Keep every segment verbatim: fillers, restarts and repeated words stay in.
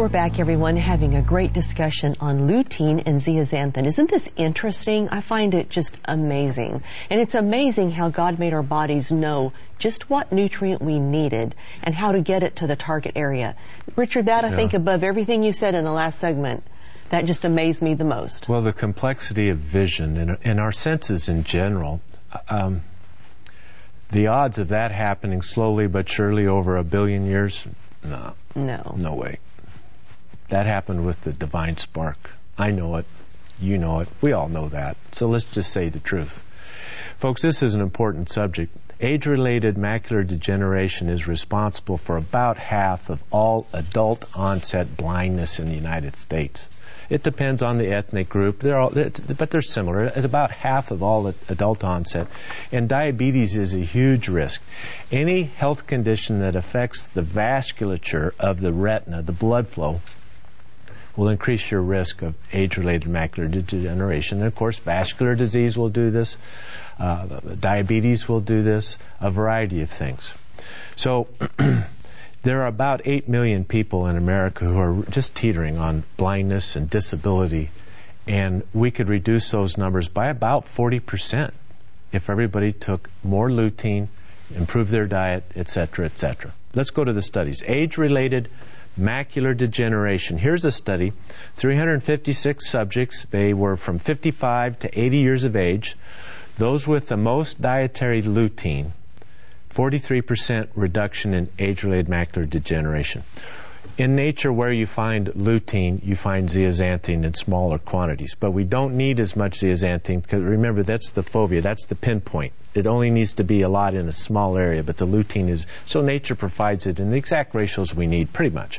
We're back, everyone, having a great discussion on lutein and zeaxanthin. Isn't this interesting? I find it just amazing. And it's amazing how God made our bodies know just what nutrient we needed and how to get it to the target area. Richard, that I yeah. think above everything you said in the last segment, that just amazed me the most. Well, the complexity of vision and, and our senses in general, um, the odds of that happening slowly but surely over a billion years, no. No. No way. That happened with the divine spark. I know it. You know it. We all know that. So let's just say the truth. Folks, this is an important subject. Age-related macular degeneration is responsible for about half of all adult-onset blindness in the United States. It depends on the ethnic group, they're all, but they're similar. It's about half of all adult onset. And diabetes is a huge risk. Any health condition that affects the vasculature of the retina, the blood flow, will increase your risk of age-related macular degeneration. And of course, vascular disease will do this. Uh, diabetes will do this. A variety of things. So there are about eight million people in America who are just teetering on blindness and disability, and we could reduce those numbers by about forty percent if everybody took more lutein, improved their diet, et cetera, et cetera. Let's go to the studies. Age-related macular degeneration. Here's a study. three hundred fifty-six subjects. They were from fifty-five to eighty years of age. Those with the most dietary lutein, forty-three percent reduction in age-related macular degeneration. In nature, where you find lutein, you find zeaxanthin in smaller quantities. But we don't need as much zeaxanthin, because remember, that's the fovea, that's the pinpoint. It only needs to be a lot in a small area, but the lutein is, so nature provides it in the exact ratios we need, pretty much.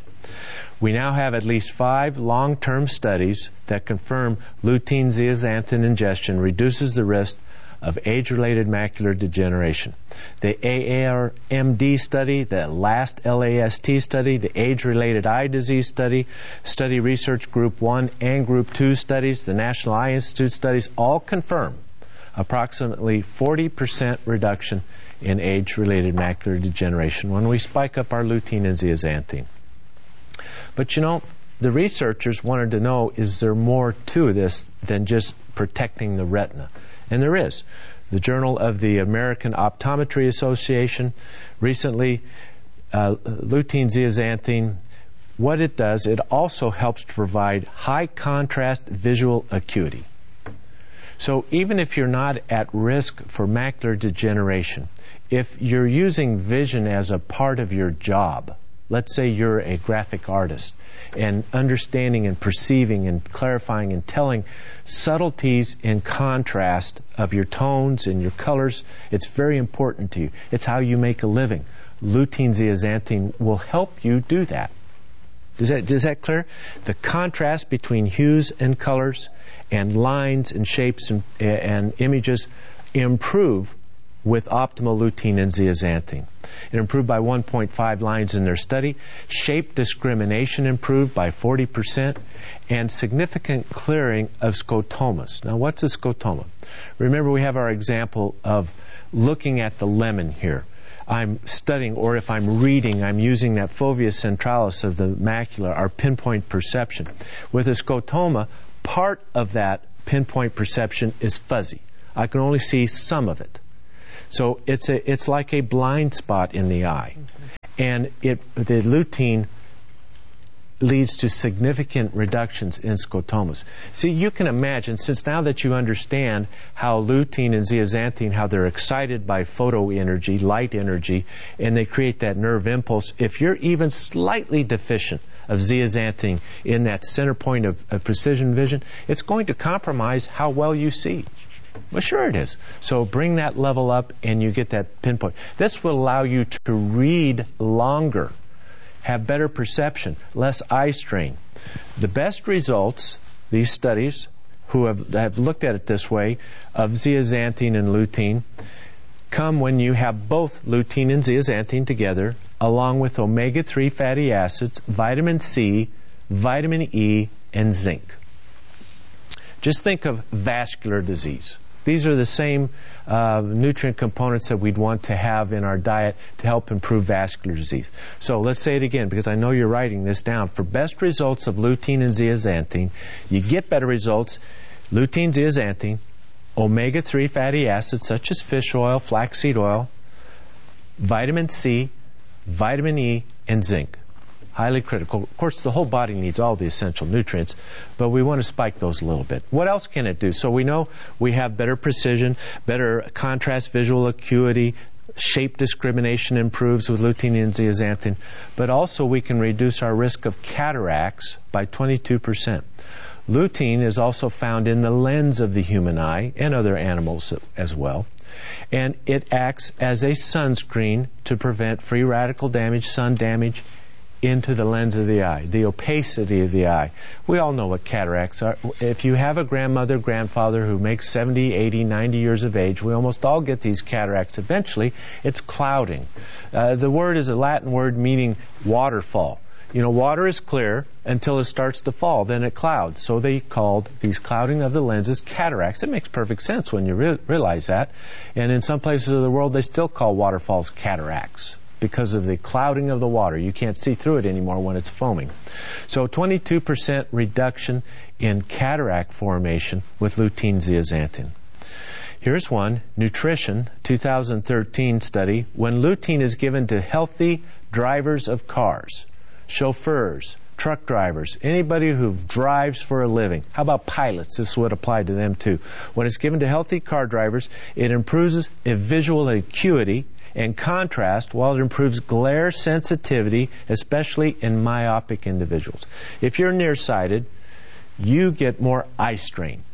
We now have at least five long-term studies that confirm lutein zeaxanthin ingestion reduces the risk of age-related macular degeneration. The A A R M D study, the last L A S T study, the age-related eye disease study, study research group one and group two studies, the National Eye Institute studies, all confirm approximately forty percent reduction in age-related macular degeneration when we spike up our lutein and zeaxanthin. But you know, the researchers wanted to know, is there more to this than just protecting the retina? And there is. The Journal of the American Optometry Association recently, uh, lutein zeaxanthin, what it does, it also helps to provide high contrast visual acuity. So even if you're not at risk for macular degeneration, if you're using vision as a part of your job, let's say you're a graphic artist, and understanding and perceiving and clarifying and telling subtleties in contrast of your tones and your colors, it's very important to you. It's how you make a living. Lutein zeaxanthin will help you do that. Is that, is that clear? The contrast between hues and colors and lines and shapes and, and images improve with optimal lutein and zeaxanthin. It improved by one point five lines in their study. Shape discrimination improved by forty percent, and significant clearing of scotomas. Now, what's a scotoma? Remember, we have our example of looking at the lemon here. I'm studying, or if I'm reading, I'm using that fovea centralis of the macula, our pinpoint perception. With a scotoma, part of that pinpoint perception is fuzzy. I can only see some of it. So it's a, it's like a blind spot in the eye. And it, the lutein leads to significant reductions in scotomas. See, you can imagine, since now that you understand how lutein and zeaxanthin, how they're excited by photo energy, light energy, and they create that nerve impulse, if you're even slightly deficient of zeaxanthin in that center point of, of precision vision, it's going to compromise how well you see. Well, sure it is. So bring that level up and you get that pinpoint. This will allow you to read longer, have better perception, less eye strain. The best results, these studies, who have, have looked at it this way, of zeaxanthin and lutein, come when you have both lutein and zeaxanthin together, along with omega three fatty acids, vitamin C, vitamin E, and zinc. Just think of vascular disease. These are the same uh, nutrient components that we'd want to have in our diet to help improve vascular disease. So let's say it again, because I know you're writing this down. For best results of lutein and zeaxanthin, you get better results, lutein, zeaxanthin, omega three fatty acids such as fish oil, flaxseed oil, vitamin C, vitamin E, and zinc. Highly critical. Of course, the whole body needs all the essential nutrients, but we want to spike those a little bit. What else can it do? So we know we have better precision, better contrast visual acuity, shape discrimination improves with lutein and zeaxanthin, but also we can reduce our risk of cataracts by twenty-two percent. Lutein is also found in the lens of the human eye and other animals as well. And it acts as a sunscreen to prevent free radical damage, sun damage, into the lens of the eye, the opacity of the eye. We all know what cataracts are. If you have a grandmother, grandfather who makes seventy, eighty, ninety years of age, we almost all get these cataracts eventually. It's clouding. Uh, the word is a Latin word meaning waterfall. You know, water is clear until it starts to fall, then it clouds. So they called these clouding of the lenses cataracts. It makes perfect sense when you re- realize that. And in some places of the world, they still call waterfalls cataracts, because of the clouding of the water. You can't see through it anymore when it's foaming. So twenty-two percent reduction in cataract formation with lutein zeaxanthin. Here's one, Nutrition, two thousand thirteen study. When lutein is given to healthy drivers of cars, chauffeurs, truck drivers, anybody who drives for a living. How about pilots? This would apply to them too. When it's given to healthy car drivers, it improves visual acuity and contrast, while it improves glare sensitivity, especially in myopic individuals. If you're nearsighted, you get more eye strain.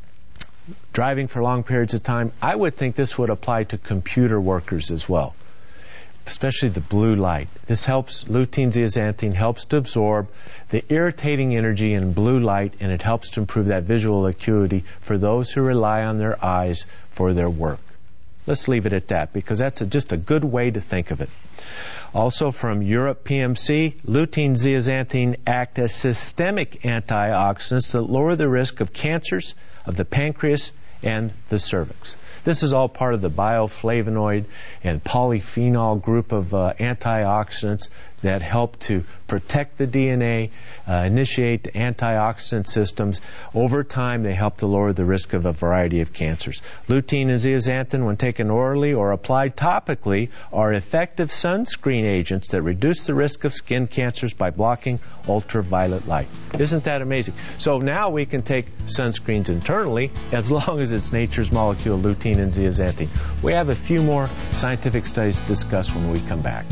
Driving for long periods of time, I would think this would apply to computer workers as well, especially the blue light. This helps, lutein zeaxanthin helps to absorb the irritating energy in blue light, and it helps to improve that visual acuity for those who rely on their eyes for their work. Let's leave it at that, because that's a, just a good way to think of it. Also from Europe P M C, lutein zeaxanthin act as systemic antioxidants that lower the risk of cancers of the pancreas and the cervix. This is all part of the bioflavonoid and polyphenol group of uh, antioxidants that help to protect the D N A, uh, initiate the antioxidant systems. Over time, they help to lower the risk of a variety of cancers. Lutein and zeaxanthin, when taken orally or applied topically, are effective sunscreen agents that reduce the risk of skin cancers by blocking ultraviolet light. Isn't that amazing? So now we can take sunscreens internally as long as it's nature's molecule, lutein and zeaxanthin. We have a few more scientific studies to discuss when we come back.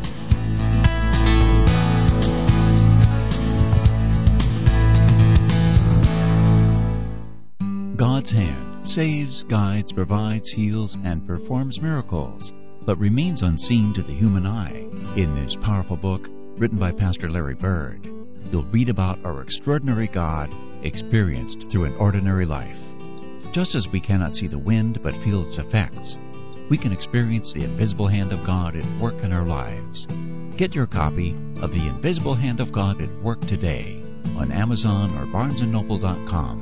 God's hand saves, guides, provides, heals, and performs miracles, but remains unseen to the human eye. In this powerful book, written by Pastor Larry Bird, you'll read about our extraordinary God experienced through an ordinary life. Just as we cannot see the wind but feel its effects, we can experience the invisible hand of God at work in our lives. Get your copy of The Invisible Hand of God at Work today on Amazon or barnes and noble dot com.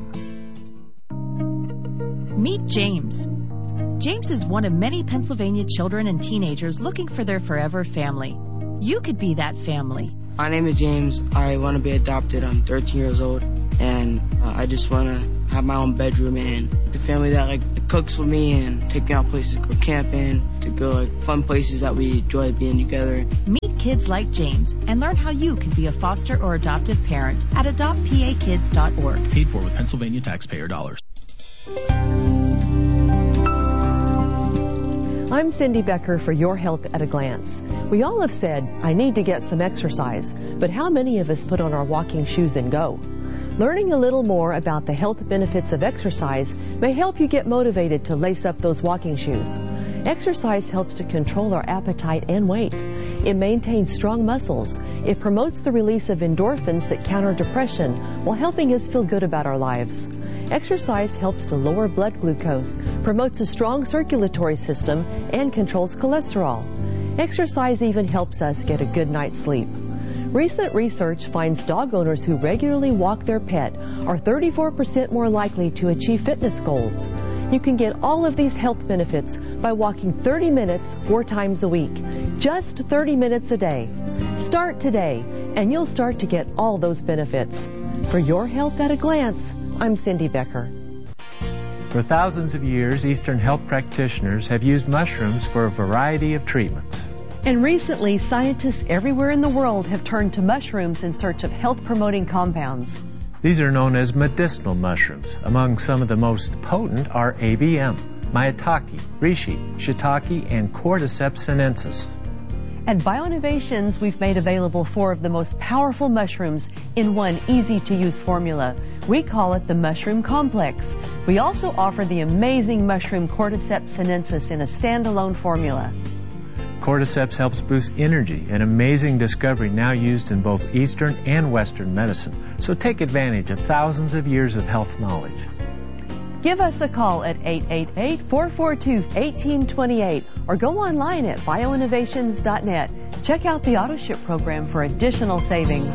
Meet James. James is one of many Pennsylvania children and teenagers looking for their forever family. You could be that family. My name is James. I want to be adopted. I'm thirteen years old, and uh, I just want to have my own bedroom and the family that like cooks for me and take me out places to go camping, to go like fun places that we enjoy being together. Meet kids like James and learn how you can be a foster or adoptive parent at adopt p a kids dot org. Paid for with Pennsylvania taxpayer dollars. I'm Cindy Becker for Your Health at a Glance. We all have said, I need to get some exercise, but how many of us put on our walking shoes and go? Learning a little more about the health benefits of exercise may help you get motivated to lace up those walking shoes. Exercise helps to control our appetite and weight. It maintains strong muscles. It promotes the release of endorphins that counter depression while helping us feel good about our lives. Exercise helps to lower blood glucose, promotes a strong circulatory system, and controls cholesterol. Exercise even helps us get a good night's sleep. Recent research finds dog owners who regularly walk their pet are thirty-four percent more likely to achieve fitness goals. You can get all of these health benefits by walking thirty minutes four times a week. Just thirty minutes a day. Start today, and you'll start to get all those benefits. For your health at a glance, I'm Cindy Becker. For thousands of years, Eastern health practitioners have used mushrooms for a variety of treatments. And recently, scientists everywhere in the world have turned to mushrooms in search of health-promoting compounds. These are known as medicinal mushrooms. Among some of the most potent are A B M, maitake, reishi, shiitake, and cordyceps sinensis. At Bioinnovations, we've made available four of the most powerful mushrooms in one easy-to-use formula. We call it the Mushroom Complex. We also offer the amazing mushroom Cordyceps sinensis in a standalone formula. Cordyceps helps boost energy, an amazing discovery now used in both Eastern and Western medicine. So take advantage of thousands of years of health knowledge. Give us a call at eight eight eight, four four two, one eight two eight or go online at bioinnovations dot net. Check out the AutoShip program for additional savings.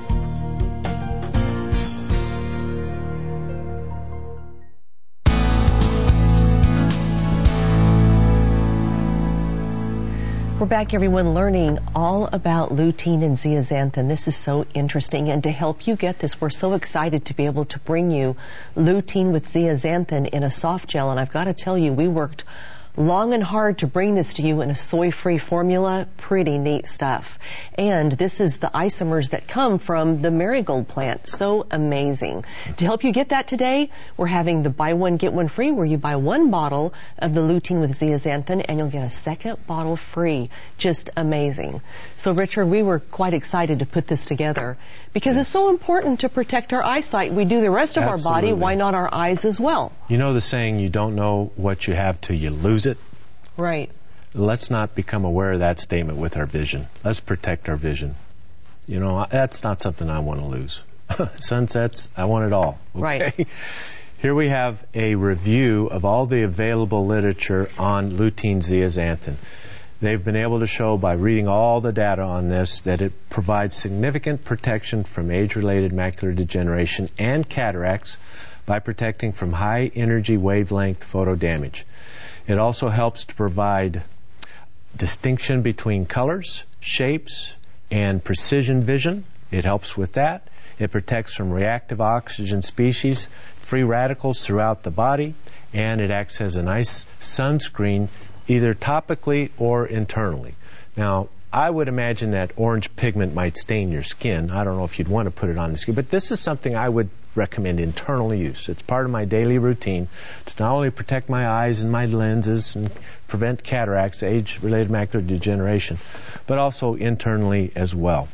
We're back, everyone, learning all about lutein and zeaxanthin. This is so interesting, and to help you get this, we're so excited to be able to bring you lutein with zeaxanthin in a soft gel. And I've got to tell you, we worked long and hard to bring this to you in a soy-free formula. Pretty neat stuff. And this is the isomers that come from the marigold plant. So amazing. To help you get that today, we're having the buy one, get one free, where you buy one bottle of the lutein with zeaxanthin and you'll get a second bottle free. Just amazing. So, Richard, we were quite excited to put this together because it's so important to protect our eyesight. We do the rest of Absolutely. our body. Why not our eyes as well? You know the saying, you don't know what you have till you lose it? Right. Let's not become aware of that statement with our vision. Let's protect our vision. You know, that's not something I want to lose. Sunsets, I want it all. Okay? Right. Here we have a review of all the available literature on lutein zeaxanthin. They've been able to show by reading all the data on this that it provides significant protection from age-related macular degeneration and cataracts by protecting from high energy wavelength photo damage. It also helps to provide distinction between colors, shapes, and precision vision. It helps with that. It protects from reactive oxygen species, free radicals throughout the body, and it acts as a nice sunscreen either topically or internally. Now, I would imagine that orange pigment might stain your skin. I don't know if you'd want to put it on the skin, but this is something I would recommend internal use. It's part of my daily routine to not only protect my eyes and my lenses and prevent cataracts, age-related macular degeneration, but also internally as well.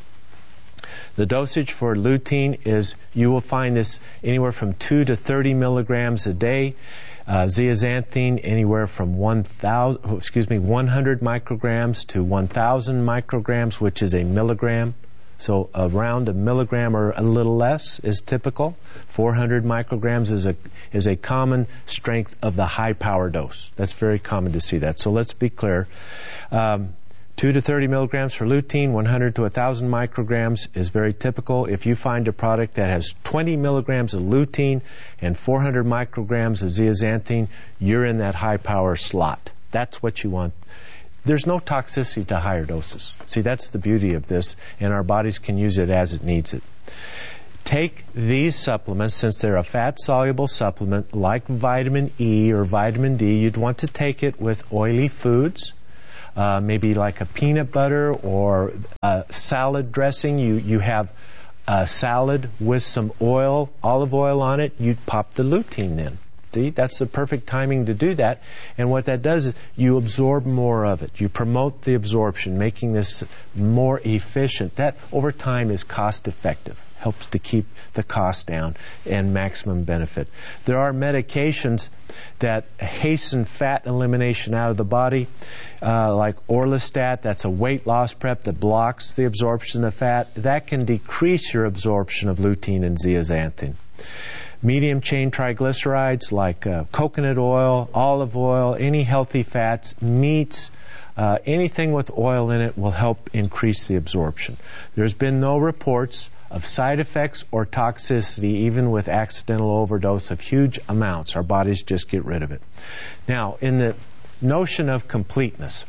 The dosage for lutein is, you will find this anywhere from two to thirty milligrams a day. Uh, zeaxanthin anywhere from one thousand, excuse me, one hundred micrograms to one thousand micrograms, which is a milligram. So around a milligram or a little less is typical. four hundred micrograms is a is a common strength of the high power dose. That's very common to see that. So let's be clear. Um, two to thirty milligrams for lutein, one hundred to one thousand micrograms is very typical. If you find a product that has twenty milligrams of lutein and four hundred micrograms of zeaxanthin, you're in that high power slot. That's what you want. There's no toxicity to higher doses. See, that's the beauty of this, and our bodies can use it as it needs it. Take these supplements, since they're a fat-soluble supplement like vitamin E or vitamin D, you'd want to take it with oily foods. Uh, maybe like a peanut butter or a salad dressing. You you have a salad with some oil, olive oil on it. You pop the lutein in. See, that's the perfect timing to do that. And what that does is you absorb more of it. You promote the absorption, making this more efficient. That over time is cost effective. Helps to keep the cost down and maximum benefit. There are medications that hasten fat elimination out of the body, uh, like Orlistat. That's a weight loss prep that blocks the absorption of fat. That can decrease your absorption of lutein and zeaxanthin. Medium chain triglycerides like uh, coconut oil, olive oil, any healthy fats, meats, uh, anything with oil in it will help increase the absorption. There's been no reports of side effects or toxicity, even with accidental overdose of huge amounts. Our bodies just get rid of it. Now, in the notion of completeness,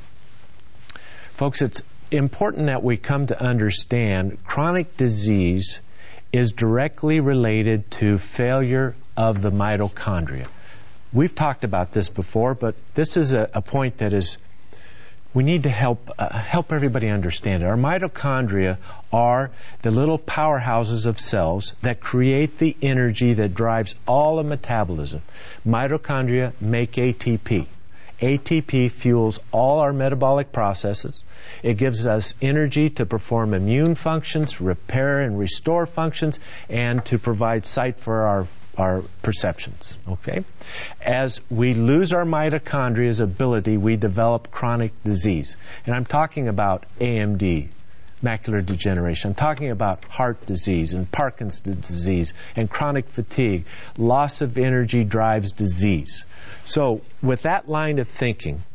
folks, it's important that we come to understand chronic disease is directly related to failure of the mitochondria. We've talked about this before, but this is a, a point that is, we need to help uh, help everybody understand it. Our mitochondria are the little powerhouses of cells that create the energy that drives all of metabolism. Mitochondria make A T P. A T P fuels all our metabolic processes. It gives us energy to perform immune functions, repair and restore functions, and to provide sight for our our perceptions. Okay? As we lose our mitochondria's ability, we develop chronic disease. And I'm talking about A M D, macular degeneration. I'm talking about heart disease and Parkinson's disease and chronic fatigue. Loss of energy drives disease. So with that line of thinking,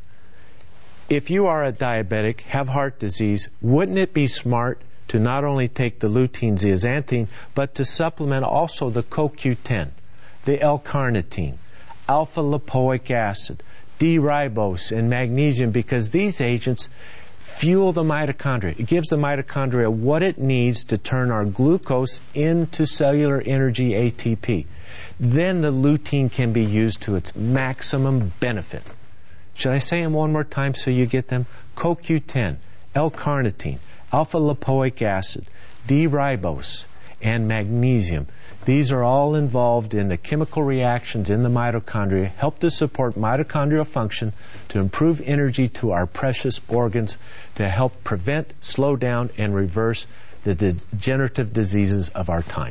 if you are a diabetic, have heart disease, wouldn't it be smart to not only take the lutein zeaxanthin, but to supplement also the C O Q ten, the L-carnitine, alpha-lipoic acid, D-ribose, and magnesium, because these agents fuel the mitochondria. It gives the mitochondria what it needs to turn our glucose into cellular energy, A T P. Then the lutein can be used to its maximum benefit. Should I say them one more time so you get them? C O Q ten, L-carnitine, alpha-lipoic acid, D-ribose, and magnesium. These are all involved in the chemical reactions in the mitochondria, help to support mitochondrial function, to improve energy to our precious organs, to help prevent, slow down, and reverse the degenerative diseases of our time.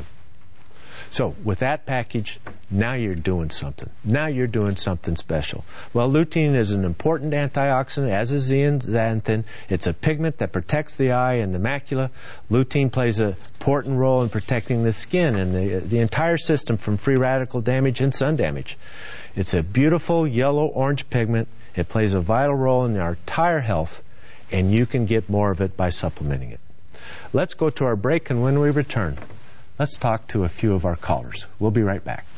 So, with that package, now you're doing something. Now you're doing something special. Well, lutein is an important antioxidant, as is zeaxanthin. It's a pigment that protects the eye and the macula. Lutein plays an important role in protecting the skin and the, the entire system from free radical damage and sun damage. It's a beautiful yellow-orange pigment. It plays a vital role in our entire health, and you can get more of it by supplementing it. Let's go to our break, and when we return, let's talk to a few of our callers. We'll be right back.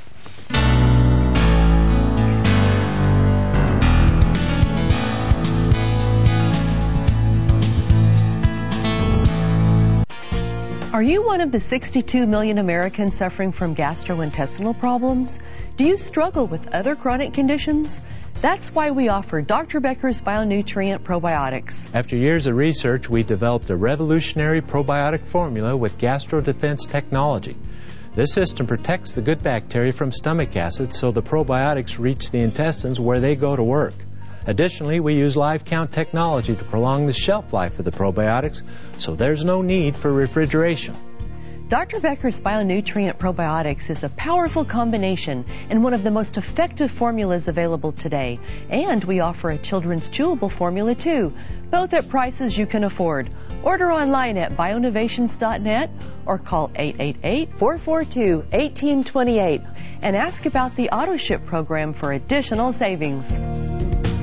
Are you one of the sixty-two million Americans suffering from gastrointestinal problems? Do you struggle with other chronic conditions? That's why we offer Doctor Becker's Bionutrient Probiotics. After years of research, we developed a revolutionary probiotic formula with GastroDefense technology. This system protects the good bacteria from stomach acid so the probiotics reach the intestines where they go to work. Additionally, we use live count technology to prolong the shelf life of the probiotics, so there's no need for refrigeration. Doctor Becker's Bionutrient Probiotics is a powerful combination and one of the most effective formulas available today. And we offer a children's chewable formula too, both at prices you can afford. Order online at bionovations dot net or call eight eight eight, four four two, one eight two eight and ask about the AutoShip program for additional savings.